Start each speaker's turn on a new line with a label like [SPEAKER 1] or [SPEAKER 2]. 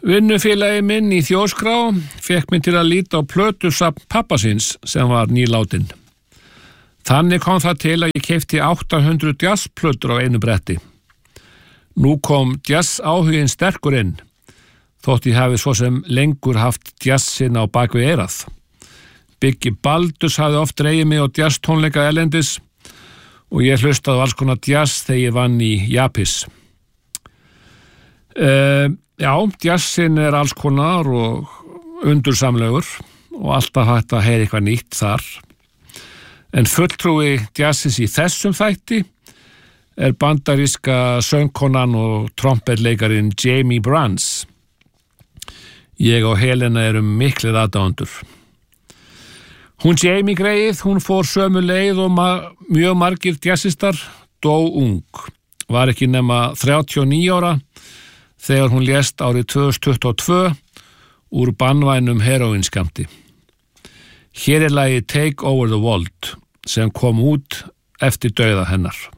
[SPEAKER 1] Vinnufélagi minn í Þjóðskrá fékk mig til að líta á plötusafn pabba síns sem var nýlátin. Þannig kom það til að ég keypti 800 jazzplötur á einu bretti. Nú kom jazz áhuginn sterkur inn, þótt ég hafi svo sem lengur haft jazzinn á bakvið eyrað. Biggi Baldurs hafði oft dregið mig á jazz tónleika erlendis og ég hlustaði á alls konar jazz þegar ég vann í Japis. Já, jazzinn alls konar og undursamlegur og alltaf hægt að heyra eitthvað nýtt þar. En fulltrúi jazzins í þessum þætti bandaríska söngkonan og trompetleikarin Jamie Brans. Ég og Helena miklir aðdáendur. Hún Jamie greið, hún fór sömu leið og mjög margir jazzistar, dó ung. Var ekki nema 39 ára þegar hún lést árið 2022 úr banvænum heroínskammti. Hér lagið Take Over the World sem kom út eftir dauða hennar.